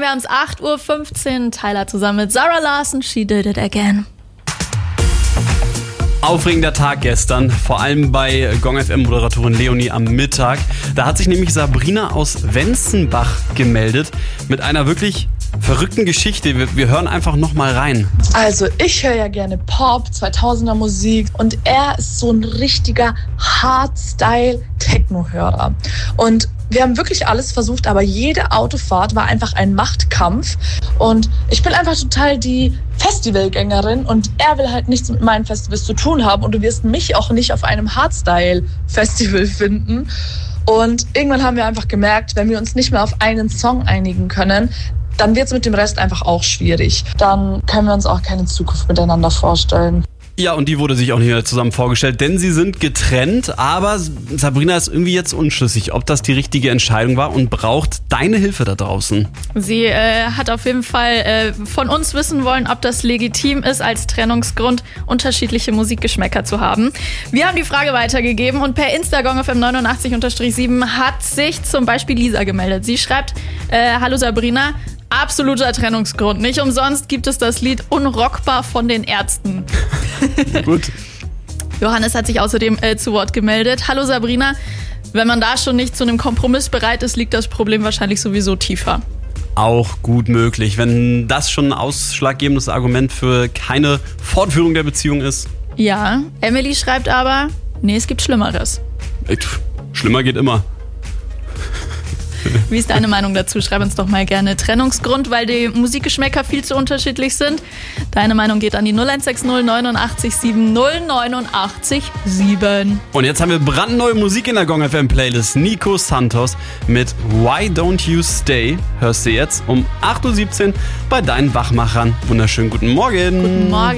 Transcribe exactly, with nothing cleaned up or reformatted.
wir haben's acht Uhr fünfzehn. Tyler zusammen mit Zara Larsson, She Did It Again. Aufregender Tag gestern, vor allem bei Gong F M-Moderatorin Leonie am Mittag. Da hat sich nämlich Sabrina aus Wenzenbach gemeldet mit einer wirklich verrückten Geschichte. Wir, wir hören einfach noch mal rein. Also ich höre ja gerne Pop, zweitausender Musik und er ist so ein richtiger Hardstyle-Techno-Hörer. Und wir haben wirklich alles versucht, aber jede Autofahrt war einfach ein Machtkampf. Und ich bin einfach total die Festivalgängerin und er will halt nichts mit meinen Festivals zu tun haben. Und du wirst mich auch nicht auf einem Hardstyle-Festival finden. Und irgendwann haben wir einfach gemerkt, wenn wir uns nicht mehr auf einen Song einigen können, dann wird es mit dem Rest einfach auch schwierig. Dann können wir uns auch keine Zukunft miteinander vorstellen. Ja, und die wurde sich auch nicht mehr zusammen vorgestellt, denn sie sind getrennt. Aber Sabrina ist irgendwie jetzt unschlüssig, ob das die richtige Entscheidung war und braucht deine Hilfe da draußen. Sie äh, hat auf jeden Fall äh, von uns wissen wollen, ob das legitim ist, als Trennungsgrund unterschiedliche Musikgeschmäcker zu haben. Wir haben die Frage weitergegeben und per Instagram auf M neunundachtzig sieben hat sich zum Beispiel Lisa gemeldet. Sie schreibt, äh, hallo Sabrina, absoluter Trennungsgrund. Nicht umsonst gibt es das Lied Unrockbar von den Ärzten. Gut. Johannes hat sich außerdem äh, zu Wort gemeldet. Hallo Sabrina, wenn man da schon nicht zu einem Kompromiss bereit ist, liegt das Problem wahrscheinlich sowieso tiefer. Auch gut möglich, wenn das schon ein ausschlaggebendes Argument für keine Fortführung der Beziehung ist. Ja, Emily schreibt aber, nee, es gibt Schlimmeres. Ey, pff, schlimmer geht immer. Wie ist deine Meinung dazu? Schreib uns doch mal gerne. Trennungsgrund, weil die Musikgeschmäcker viel zu unterschiedlich sind. Deine Meinung geht an die null eins sechs null neunundachtzig sieben null neunundachtzig sieben. Und jetzt haben wir brandneue Musik in der Gong F M Playlist. Nico Santos mit Why Don't You Stay hörst du jetzt um acht Uhr siebzehn bei deinen Wachmachern. Wunderschönen guten Morgen. Guten Morgen.